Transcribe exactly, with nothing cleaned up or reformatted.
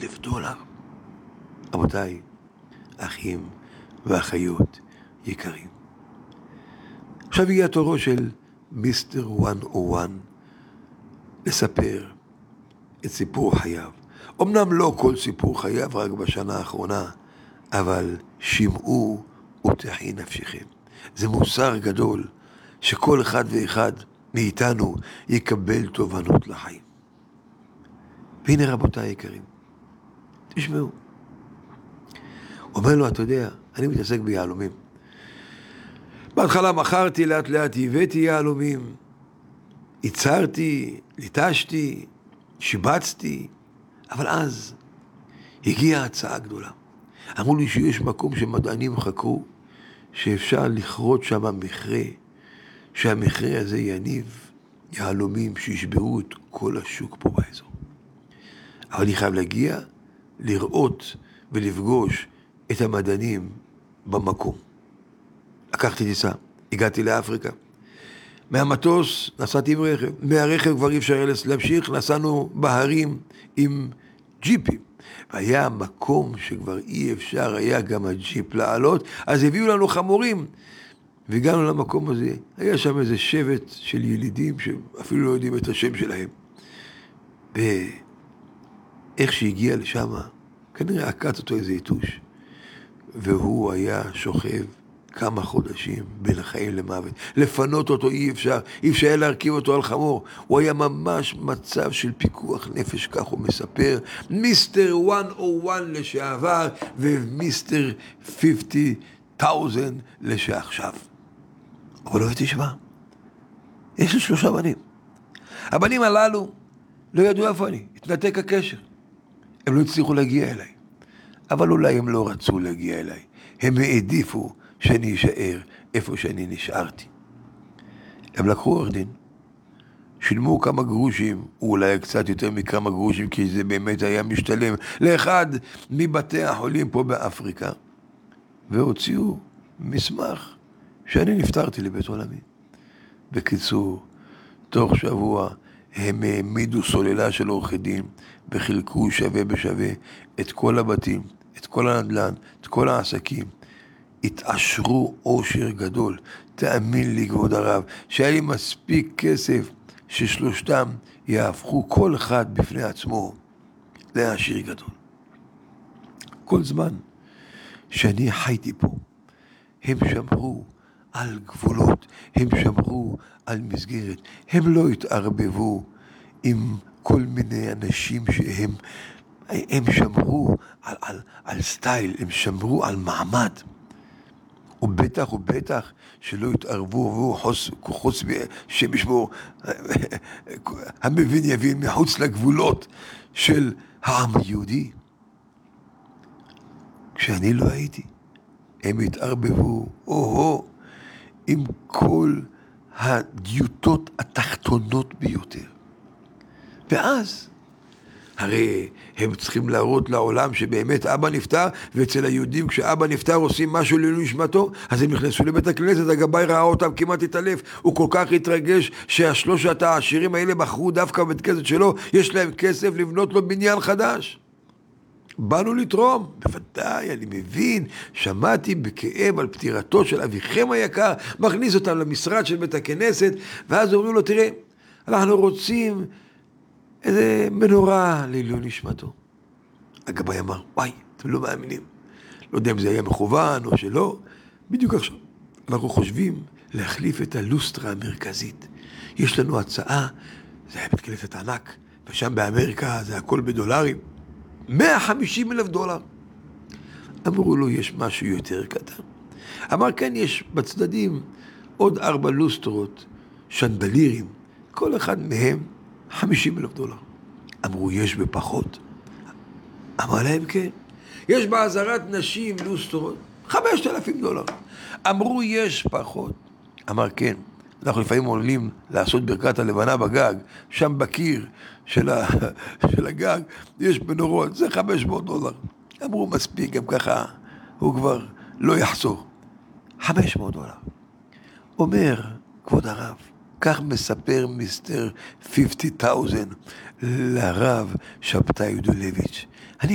אלף דולר. רבותיי, אחים ואחיות יקרים. עכשיו הגיע תורו של מיסטר מאה ואחת לספר את סיפור חייו. אמנם לא כל סיפור חייו רק בשנה האחרונה, אבל שמעו ותחי נפשכם. זה מוסר גדול שכל אחד ואחד מאיתנו יקבל תובנות לחיים. והנה רבותיי יקרים, תשמעו. אומר לו, אתה יודע, אני מתעסק ביהלומים. בהתחלה מכרתי, לאט לאט הבאתי יהלומים, ייצרתי, ליטשתי, שיבצתי, אבל אז הגיעה הצעה גדולה. אמרו לי שיש מקום שמדענים חקרו, שאפשר לכרות שם מכרה, שהמכרה הזה יניב יהלומים שישברו את כל השוק פה באזור. אבל אני חייב להגיע, לראות ולפגוש את המדענים במקום. לקחתי טיסה, הגעתי לאפריקה. מהמטוס נסעתי עם רכב, מהרכב כבר אי אפשר להמשיך, נסענו בהרים עם ג'יפים. והיה מקום שכבר אי אפשר היה גם הג'יפ לעלות, אז הביאו לנו חמורים. והגענו למקום הזה, היה שם איזה שבט של ילידים שאפילו לא יודעים את השם שלהם. ואיך שהגיע לשם, כנראה עקץ אותו איזה יתוש. והוא היה שוכב כמה חודשים בין החיים למוות. לפנות אותו אי אפשר, אי אפשר היה להרכיב אותו על חמור. הוא היה ממש מצב של פיקוח נפש, כך הוא מספר. מיסטר מאה ואחת לשעבר ומיסטר חמישים אלף לשעכשיו. אבל לא תשמע, יש לי שלושה בנים. הבנים הללו לא ידעו איפה אני, התנתק הקשר. הם לא הצליחו להגיע אליי. אבל אולי הם לא רצו להגיע אליי. הם העדיפו שאני אשאר איפה שאני נשארתי. הם לקחו עורך דין, שילמו כמה גרושים, אולי קצת יותר מכמה גרושים, כי זה באמת היה משתלם, לאחד מבתי החולים פה באפריקה, והוציאו מסמך שאני נפטרתי לבית עולמי. בקיצור, תוך שבוע הם העמידו סוללה של עורכי דין, וחילקו שווה בשווה את כל הבתים, את כל הנדל"ן, את כל העסקים. התעשרו עושר גדול. תאמין לי כבוד הרב, שהיה לי מספיק כסף ששלושתם יהפכו כל אחד בפני עצמו לעשיר גדול. כל זמן שאני חייתי פה, הם שמרו על גבולות, הם שמרו על מסגרת, הם לא התערבבו עם כל מיני אנשים שהם הם שמרו על, על, על סטייל, הם שמרו על מעמד. ובטח ובטח שלא יתערבו, והוא חוץ, חוץ שמשמור, המבין יבין מחוץ לגבולות של העם היהודי. כשאני לא הייתי, הם התערבבו, או-הו, עם כל הדיוטות התחתונות ביותר. ואז, הרי הם צריכים להראות לעולם שבאמת אבא נפטר, ואצל היהודים כשאבא נפטר עושים משהו לעילוי נשמתו, אז הם נכנסו לבית הכנסת, הגבאי ראה אותם כמעט התעלף, הוא כל כך התרגש שהשלושת העשירים האלה בחרו דווקא בבית כנסת שלו, יש להם כסף לבנות לו בניין חדש. באנו לתרום, בוודאי, אני מבין, שמעתי בכאב על פטירתו של אביכם היקר, מכניס אותם למשרד של בית הכנסת, ואז אומרים לו, תראה, אנחנו רוצים איזה מנורה לעילוי נשמתו. הגבאי אמר, וואי, אתם לא מאמינים. לא יודע אם זה היה מכוון או שלא. בדיוק עכשיו, אנחנו חושבים להחליף את הלוסטרה המרכזית. יש לנו הצעה, זה היה בית כנסת ענק, ושם באמריקה זה הכל בדולרים. מאה וחמישים אלף דולר. אמרו לו, יש משהו יותר קטן. אמר, כן, יש בצדדים עוד ארבע לוסטרות, שנדלירים, כל אחד מהם חמישים אלף דולר. אמרו, יש בפחות? אמר להם, כן. יש בעזרת נשים לוסטרות, חמשת אלפים דולר. אמרו, יש פחות. אמר, כן. אנחנו לפעמים עולים לעשות ברכת הלבנה בגג, שם בקיר של, ה... של הגג, יש בנורות, זה חמש מאות דולר. אמרו, מספיק, גם ככה, הוא כבר לא יחזור. חמש מאות דולר. אומר, כבוד הרב, כך מספר מיסטר חמישים אלף לרב שבתאי יודולביץ'. אני